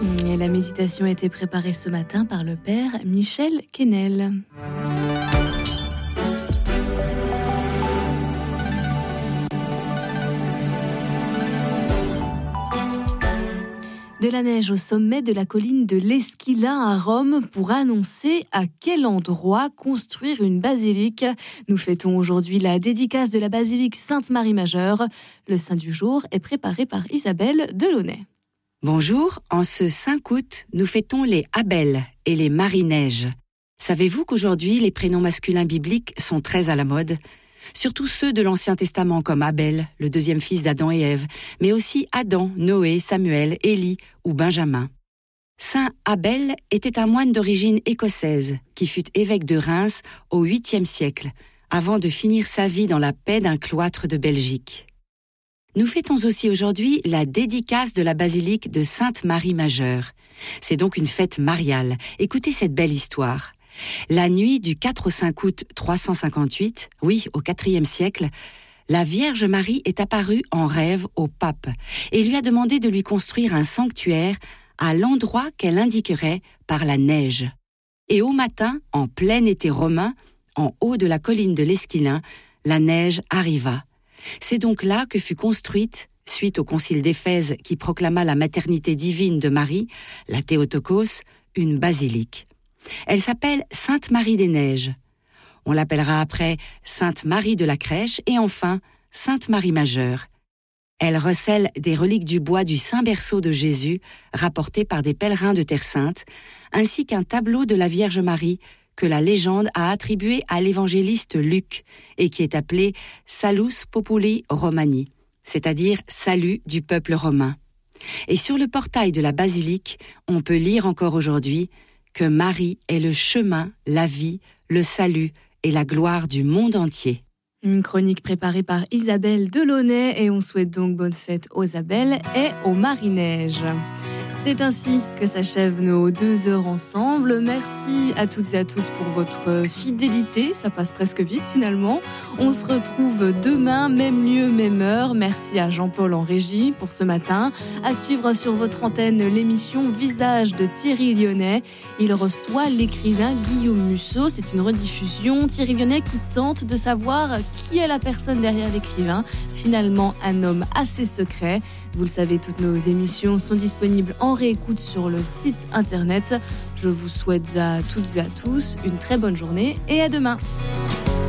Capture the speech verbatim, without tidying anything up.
Et la méditation a été préparée ce matin par le père Michel Quesnel. De la neige au sommet de la colline de l'Esquilin à Rome pour annoncer à quel endroit construire une basilique. Nous fêtons aujourd'hui la dédicace de la basilique Sainte-Marie-Majeure. Le saint du jour est préparé par Isabelle Delaunay. Bonjour, en ce cinq août, nous fêtons les Abel et les Marie-Neige. Savez-vous qu'aujourd'hui, les prénoms masculins bibliques sont très à la mode ? Surtout ceux de l'Ancien Testament comme Abel, le deuxième fils d'Adam et Ève, mais aussi Adam, Noé, Samuel, Élie ou Benjamin. Saint Abel était un moine d'origine écossaise qui fut évêque de Reims au huitième siècle, avant de finir sa vie dans la paix d'un cloître de Belgique. Nous fêtons aussi aujourd'hui la dédicace de la basilique de Sainte-Marie-Majeure. C'est donc une fête mariale. Écoutez cette belle histoire. La nuit du quatre au cinq août trois cent cinquante-huit, oui, au quatrième siècle, la Vierge Marie est apparue en rêve au pape et lui a demandé de lui construire un sanctuaire à l'endroit qu'elle indiquerait par la neige. Et au matin, en plein été romain, en haut de la colline de l'Esquilin, la neige arriva. C'est donc là que fut construite, suite au concile d'Éphèse qui proclama la maternité divine de Marie, la Théotokos, une basilique. Elle s'appelle Sainte Marie des Neiges. On l'appellera après Sainte Marie de la Crèche et enfin Sainte Marie Majeure. Elle recèle des reliques du bois du Saint Berceau de Jésus, rapportées par des pèlerins de Terre Sainte, ainsi qu'un tableau de la Vierge Marie que la légende a attribué à l'évangéliste Luc et qui est appelé Salus Populi Romani, c'est-à-dire salut du peuple romain. Et sur le portail de la basilique, on peut lire encore aujourd'hui que Marie est le chemin, la vie, le salut et la gloire du monde entier. Une chronique préparée par Isabelle Delaunay et on souhaite donc bonne fête aux Abel et aux Marie-Neige. C'est ainsi que s'achèvent nos deux heures ensemble. Merci à toutes et à tous pour votre fidélité. Ça passe presque vite finalement. On se retrouve demain, même lieu, même heure. Merci à Jean-Paul en régie pour ce matin. À suivre sur votre antenne l'émission Visage de Thierry Lyonnais. Il reçoit l'écrivain Guillaume Musso. C'est une rediffusion. Thierry Lyonnais qui tente de savoir qui est la personne derrière l'écrivain. Finalement, un homme assez secret. Vous le savez, toutes nos émissions sont disponibles en réécoute sur le site internet. Je vous souhaite à toutes et à tous une très bonne journée et à demain.